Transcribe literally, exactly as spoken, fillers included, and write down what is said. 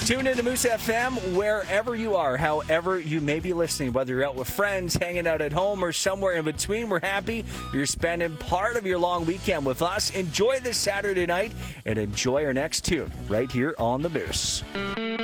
Tune into Moose F M wherever you are, however you may be listening, whether you're out with friends, hanging out at home, or somewhere in between. We're happy you're spending part of your long weekend with us. Enjoy this Saturday night and enjoy our next tune right here on the Moose.